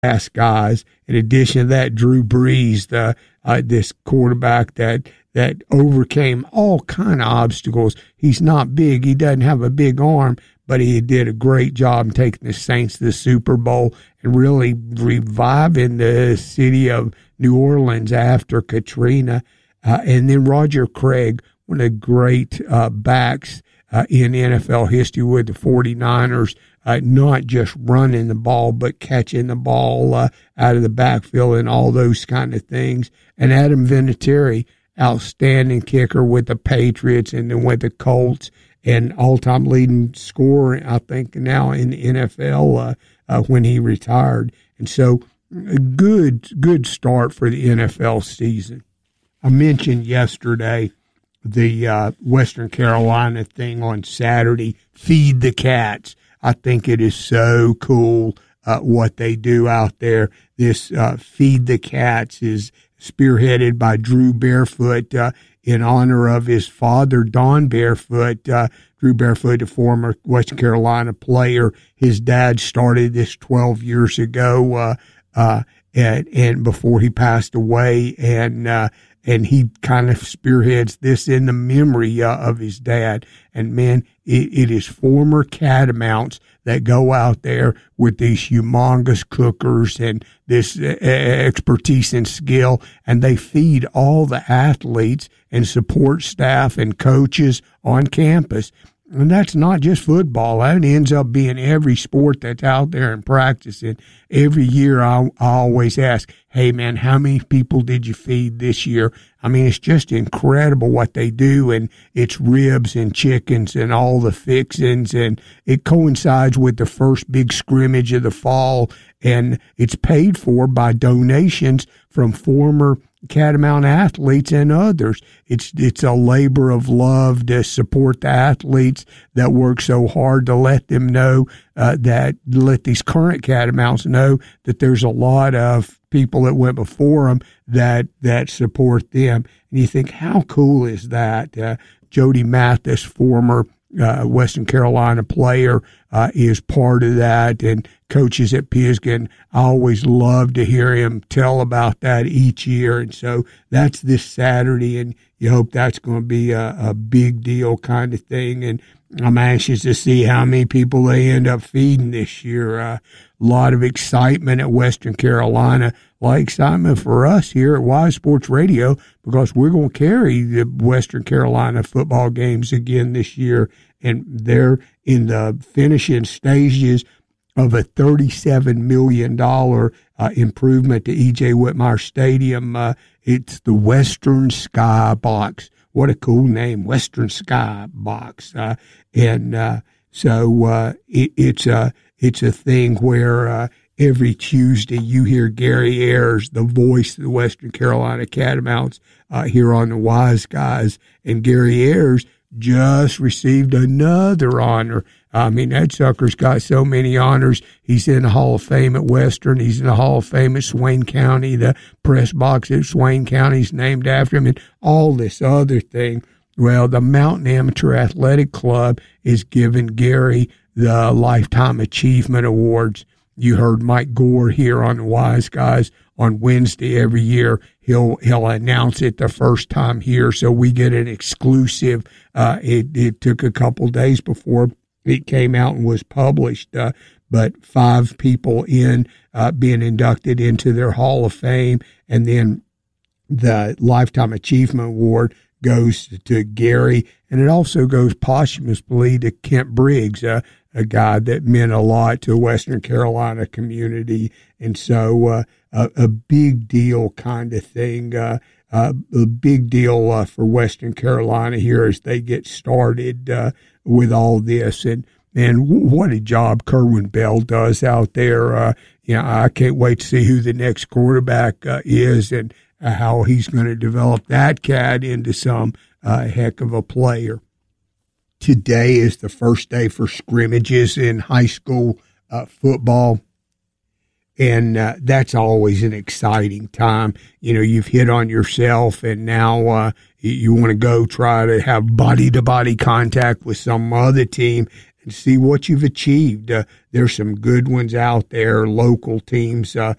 fast guys. In addition to that, Drew Brees, this quarterback that overcame all kind of obstacles. He's not big. He doesn't have a big arm, but he did a great job in taking the Saints to the Super Bowl and really reviving the city of New Orleans after Katrina. And then Roger Craig, one of the great backs in NFL history with the 49ers, not just running the ball, but catching the ball out of the backfield and all those kind of things. And Adam Vinatieri, outstanding kicker with the Patriots and then with the Colts, and all-time leading scorer, I think, now in the NFL when he retired. And so a good start for the NFL season. I mentioned yesterday the Western Carolina thing on Saturday, Feed the Cats. I think it is so cool what they do out there. This Feed the Cats is spearheaded by Drew Barefoot in honor of his father, Don Barefoot. Drew Barefoot, a former Western Carolina player. His dad started this 12 years ago and before he passed away, and he kind of spearheads this in the memory of his dad. And, man, it is former Catamounts that go out there with these humongous cookers and this expertise and skill, and they feed all the athletes and support staff and coaches on campus. And that's not just football. That ends up being every sport that's out there and practicing. Every year I always ask, hey, man, how many people did you feed this year? I mean, it's just incredible what they do, and it's ribs and chickens and all the fixings, and it coincides with the first big scrimmage of the fall, and it's paid for by donations from former Catamount athletes and others. It's a labor of love to support the athletes that work so hard to let them know let these current Catamounts know that there's a lot of people that went before them that support them. And you think, how cool is that? Jody Mathis, former Western Carolina player, is part of that and coaches at Pisgah. I always love to hear him tell about that each year. And so that's this Saturday, and you hope that's going to be a big deal kind of thing. And I'm anxious to see how many people they end up feeding this year. A lot of excitement at Western Carolina, a lot of excitement for us here at Wise Sports Radio, because we're going to carry the Western Carolina football games again this year. And they're in the finishing stages of a $37 million improvement to E.J. Whitmire Stadium. It's the Western Sky Box. What a cool name, Western Sky Box. So it's a thing where every Tuesday you hear Gary Ayers, the voice of the Western Carolina Catamounts, here on the Wise Guys. And Gary Ayers just received another honor. I mean, that sucker's got so many honors. He's in the Hall of Fame at Western. He's in the Hall of Fame at Swain County. The press box at Swain County is named after him, and all this other thing. Well, the Mountain Amateur Athletic Club is giving Gary the Lifetime Achievement Awards. You heard Mike Gore here on the Wise Guys on Wednesday every year. He'll announce it the first time here, so we get an exclusive. It took a couple days before it came out and was published, but 5 people being inducted into their Hall of Fame, and then the Lifetime Achievement Award goes to Gary, and it also goes posthumously to Kent Briggs, a guy that meant a lot to the Western Carolina community. And so a big deal kind of thing, a big deal for Western Carolina here as they get started with all this. And what a job Kerwin Bell does out there. I can't wait to see who the next quarterback is and how he's going to develop that cat into some heck of a player. Today is the first day for scrimmages in high school football, and that's always an exciting time. You know, you've hit on yourself, and now you want to go try to have body-to-body contact with some other team and see what you've achieved. There's some good ones out there, local teams